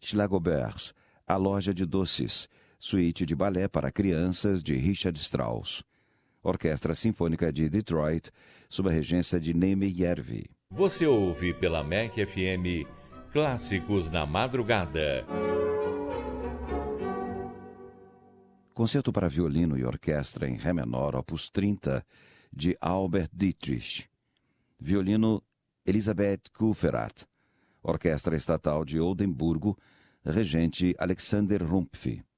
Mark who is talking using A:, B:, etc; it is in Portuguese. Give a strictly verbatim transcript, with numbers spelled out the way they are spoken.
A: Schlagobers, A Loja de Doces, suíte de balé para crianças de Richard Strauss. Orquestra Sinfônica de Detroit, sob a regência de Neme Järvi.
B: Você ouve pela M E C F M Clássicos na Madrugada.
A: Concerto para violino e orquestra em Ré menor, opus trinta, de Albert Dietrich. Violino, Elisabeth Kupferat. Orquestra Estatal de Oldemburgo, regente Alexander Rumpf.